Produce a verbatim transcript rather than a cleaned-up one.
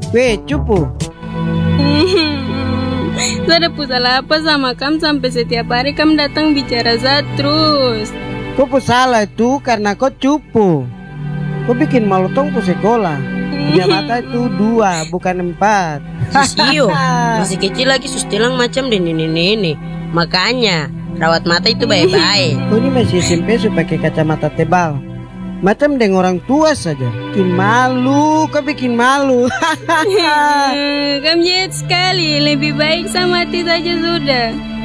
Weh, cupu. Saya ada salah apa sama kamu sampai setiap hari kamu datang bicara Zat terus. Kau pu salah itu karena kau cupu. Kau bikin malu tong pu sekolah. Punya mata itu dua, bukan empat. Sisio, masih kecil lagi sustilang macam dan ini-ini. Makanya, rawat mata itu baik-baik. Kau ini masih S M P sudah pakai kacamata tebal. Macam dengan orang tua saja. Bikin malu, kau bikin malu. Kamu jahat sekali, lebih baik sama mati saja sudah.